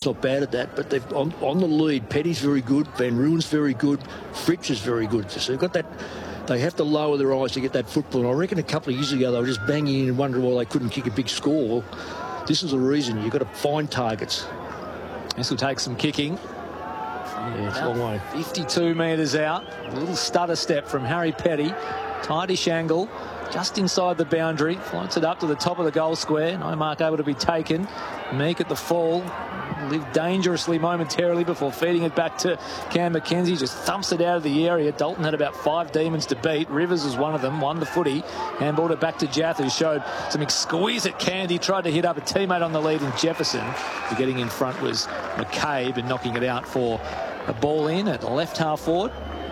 not bad at that, but they've on the lead. Petty's very good. Van Ruin's very good. Fritsch is very good. So they've got that. They have to lower their eyes to get that football. And I reckon a couple of years ago they were just banging in and wondering why they couldn't kick a big score. Well, this is the reason. You've got to find targets. This will take some kicking. Yeah, it's a long way. 52 metres out. A little stutter step from Harry Petty. Tightish angle. Just inside the boundary. Floats it up to the top of the goal square. No mark able to be taken. Meek at the fall. Lived dangerously momentarily before feeding it back to Cam Mackenzie. Just thumps it out of the area. Dalton had about 5 demons to beat. Rivers was one of them. Won the footy. Handballed it back to Jath, who showed some exquisite candy. Tried to hit up a teammate on the lead in Jefferson. But getting in front was McCabe and knocking it out for a ball in at the left half forward.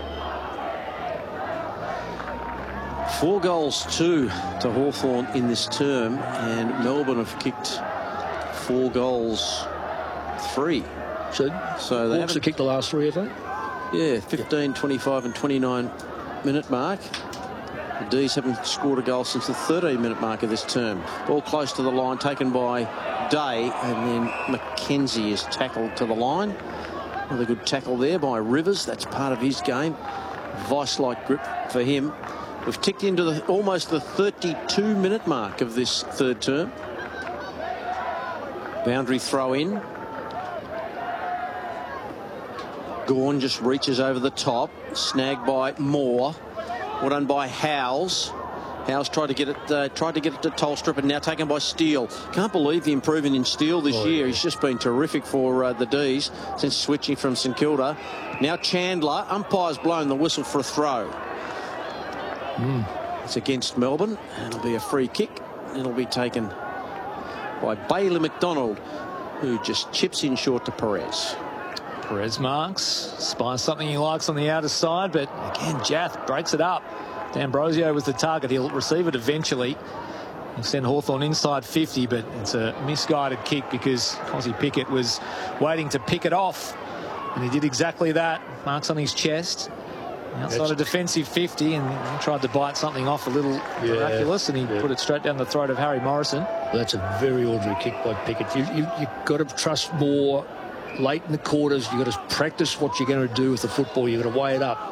4 goals, 2 to Hawthorn in this term, and Melbourne have kicked 4 goals, 3. So they haven't kicked the last 3, have they? Yeah, 15, 25 and 29 minute mark. The D's haven't scored a goal since the 13-minute mark of this term. Ball close to the line, taken by Day, and then Mackenzie is tackled to the line. Another good tackle there by Rivers. That's part of his game. Vice-like grip for him. We've ticked into almost the 32-minute mark of this third term. Boundary throw in. Gawn just reaches over the top. Snagged by Moore. Well done by Howes. Howes tried to get it to Tolstrup, and now taken by Steele. Can't believe the improvement in Steele this year. He's just been terrific for the D's since switching from St Kilda. Now Chandler. Umpire's blown the whistle for a throw. It's against Melbourne, and it'll be a free kick. It'll be taken by Bailey McDonald, who just chips in short to Perez. Perez marks, spies something he likes on the outer side, but again, Jath breaks it up. D'Ambrosio was the target. He'll receive it eventually. He'll send Hawthorn inside 50, but it's a misguided kick because Cozzy Pickett was waiting to pick it off, and he did exactly that. Marks on his chest. Outside a defensive 50, and he tried to bite something off a little miraculous, and he put it straight down the throat of Harry Morrison. Well, that's a very ordinary kick by Pickett. You've got to trust more late in the quarters. You've got to practice what you're going to do with the football. You've got to weigh it up.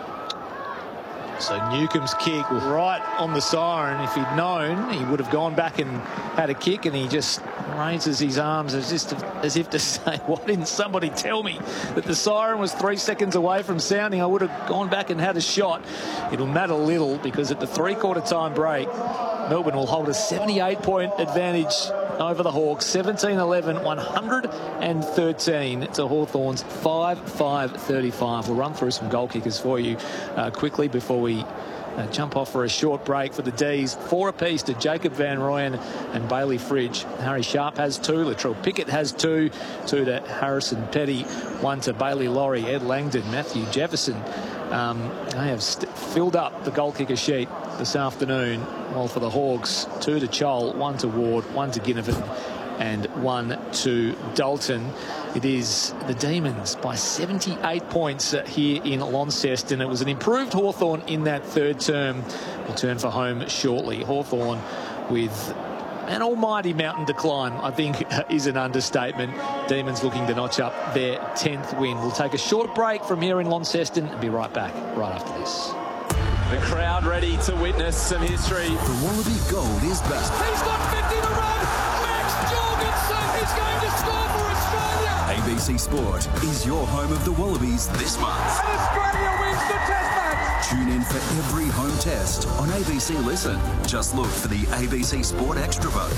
So Newcomb's kick right on the siren. If he'd known, he would have gone back and had a kick, and he just raises his arms as if to say, why didn't somebody tell me that the siren was 3 seconds away from sounding? I would have gone back and had a shot. It'll matter little because at the 3/4 time break, Melbourne will hold a 78-point advantage over the Hawks. 17-11, 113 to Hawthorn's 5-5-35. We'll run through some goal kickers for you quickly before we jump off for a short break for the D's. 4 apiece to Jacob Van Rooyen and Bailey Fridge. Harry Sharp has 2. Latrell Pickett has 2. 2 to Harrison Petty. 1 to Bailey Laurie, Ed Langdon, Matthew Jefferson. They have filled up the goal kicker sheet this afternoon. Well, for the Hawks, 2 to Chol, 1 to Ward, 1 to Ginnivan, and 1 to Dalton. It is the Demons by 78 points here in Launceston. It was an improved Hawthorn in that third term. Return for home shortly. Hawthorn with an almighty mountain to climb, I think, is an understatement. Demons looking to notch up their 10th win. We'll take a short break from here in Launceston and be right back right after this. The crowd ready to witness some history. The Wallaby Gold is back. He's got 50 to run. Max Jorgensen is going to score for Australia. ABC Sport is your home of the Wallabies this month. And Australia wins the Test match. Tune in for every home test on ABC Listen. Just look for the ABC Sport Extra vote.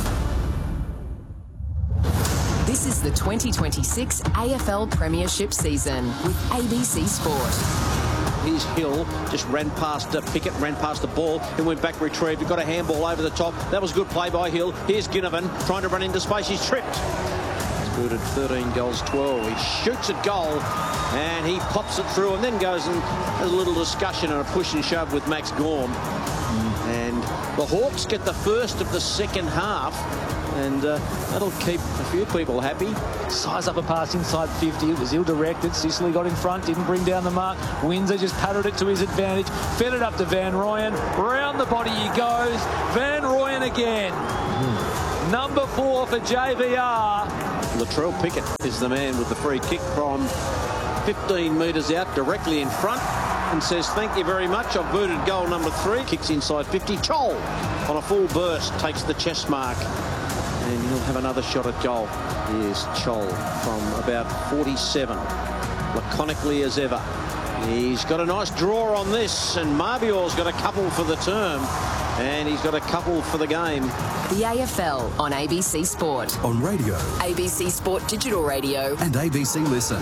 This is the 2026 AFL Premiership season with ABC Sport. Here's Hill, just ran past Pickett, ran past the ball, and went back retrieved. He got a handball over the top. That was good play by Hill. Here's Ginnivan trying to run into space. He's tripped. He's booted 13 goals, 12. He shoots at goal, and he pops it through, and then goes and has a little discussion and a push and shove with Max Gorm. And the Hawks get the first of the second half, and that'll keep a few people happy. Size up a pass inside 50. It was ill-directed. Sicily got in front, didn't bring down the mark. Windsor just patted it to his advantage. Fed it up to Van Rooyen. Round the body he goes. Van Rooyen again. Number 4 for JVR. Latrell Pickett is the man with the free kick from 15 metres out, directly in front, and says, thank you very much. I've booted goal number 3. Kicks inside 50. Chol on a full burst takes the chest mark, and he'll have another shot at goal. Here's Chol from about 47, laconically as ever. He's got a nice draw on this, and Marbior's got a couple for the term, and he's got a couple for the game. The AFL on ABC Sport. On radio, ABC Sport Digital Radio. and ABC Listen.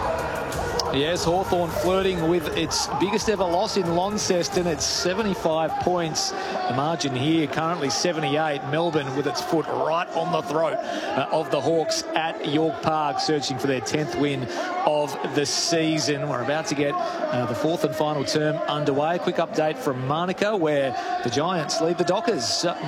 Yes, Hawthorn flirting with its biggest ever loss in Launceston. It's 75 points. The margin here currently 78. Melbourne with its foot right on the throat of the Hawks at York Park, searching for their 10th win of the season. We're about to get the 4th and final term underway. A quick update from Monaco, where the Giants lead the Dockers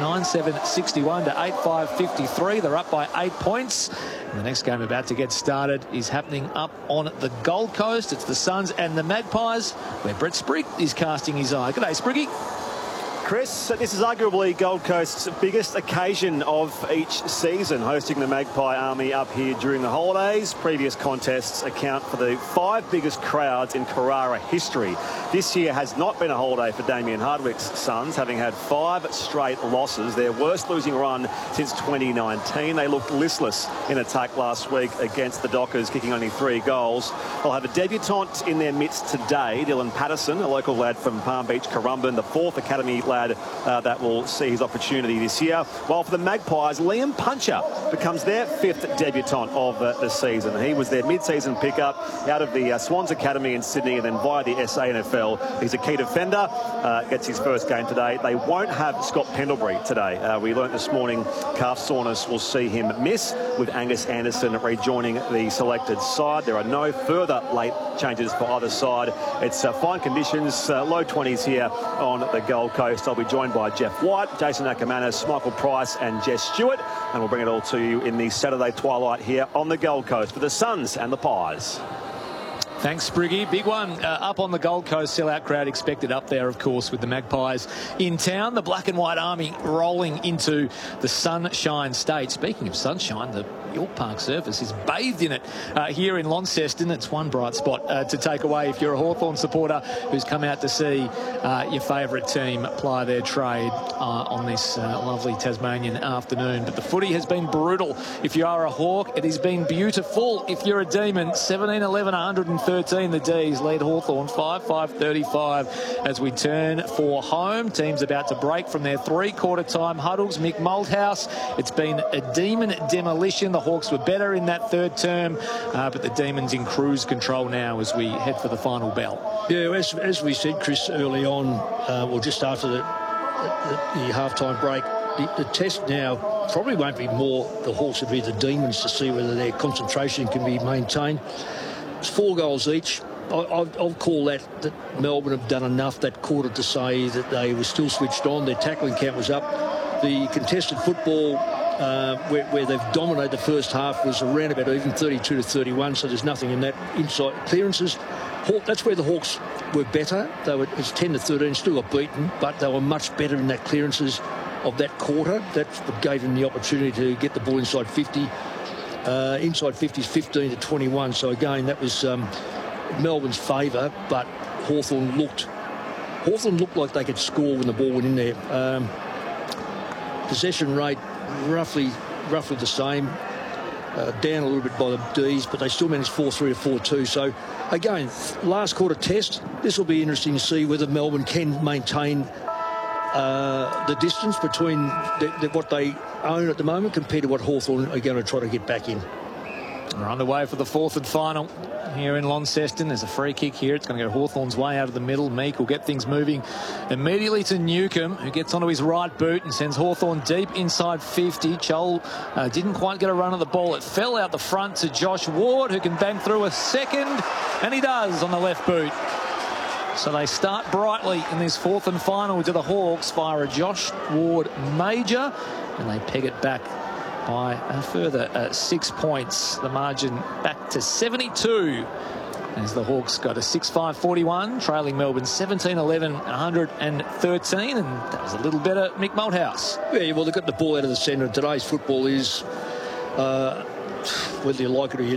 9-7-61 to 8-5-53. They're up by 8 points. And the next game about to get started is happening up on the Gold Coast. It's the Suns and the Magpies, where Brett Sprigg is casting his eye. G'day, Spriggy. Chris, this is arguably Gold Coast's biggest occasion of each season, hosting the Magpie Army up here during the holidays. Previous contests account for the 5 biggest crowds in Carrara history. This year has not been a holiday for Damien Hardwick's Suns, having had 5 straight losses, their worst losing run since 2019. They looked listless in attack last week against the Dockers, kicking only 3 goals. They'll have a debutant in their midst today, Dylan Patterson, a local lad from Palm Beach, Currumbin, the 4th academy lad that will see his opportunity this year. While for the Magpies, Liam Puncher becomes their 5th debutant of the season. He was their mid-season pickup out of the Swans Academy in Sydney and then via the SANFL. He's a key defender, gets his first game today. They won't have Scott Pendlebury today. We learnt this morning calf soreness will see him miss, with Angus Anderson rejoining the selected side. There are no further late changes for either side. It's fine conditions, low 20s here on the Gold Coast. I'll be joined by Jeff White, Jason Ackermanis, Michael Price and Jess Stewart, and we'll bring it all to you in the Saturday twilight here on the Gold Coast for the Suns and the Pies. Thanks, Spriggy. Big one up on the Gold Coast. Sellout crowd expected up there, of course, with the Magpies in town. The Black and White Army rolling into the Sunshine State. Speaking of sunshine, the York Park surface is bathed in it here in Launceston. It's one bright spot to take away if you're a Hawthorn supporter who's come out to see your favourite team ply their trade on this lovely Tasmanian afternoon. But the footy has been brutal. If you are a Hawk, it has been beautiful. If you're a Demon, 17-11, 113. The D's lead Hawthorn 5-5-35 as we turn for home. Teams about to break from their 3-quarter time huddles. Mick Malthouse, it's been a Demon demolition. The Hawks were better in that 3rd term, but the Demons in cruise control now as we head for the final bell. Yeah, as we said, Chris, early on, or just after the half-time break, the test now probably won't be more the Hawks, will be the Demons, to see whether their concentration can be maintained. It's 4 goals each. I'll call that Melbourne have done enough that quarter to say that they were still switched on. Their tackling count was up. The contested football, where they've dominated the first half, was around about even 32-31, so there's nothing in that. Inside clearances, that's where the Hawks were better. It's 10-13, still got beaten, but they were much better in that clearances of that quarter. That gave them the opportunity to get the ball inside 50. Inside 50 is 15-21, so again that was Melbourne's favour, but Hawthorn looked like they could score when the ball went in there. Possession rate roughly the same, down a little bit by the D's, but they still managed 4-3 to 4-2. So again, last quarter test, this will be interesting to see whether Melbourne can maintain the distance between what they own at the moment compared to what Hawthorn are going to try to get back in. We're underway for the 4th and final here in Launceston. There's a free kick here. It's going to go Hawthorn's way out of the middle. Meek will get things moving immediately to Newcomb, who gets onto his right boot and sends Hawthorn deep inside 50. Chol didn't quite get a run of the ball. It fell out the front to Josh Ward, who can bang through a second, and he does on the left boot. So they start brightly in this 4th and final to the Hawks via a Josh Ward major, and they peg it back by a further 6 points. The margin back to 72 as the Hawks got a 6-5-41, trailing Melbourne 17-11, 113, and that was a little better Mick Malthouse. Yeah, well, they got the ball out of the centre. Today's football is whether you like it or you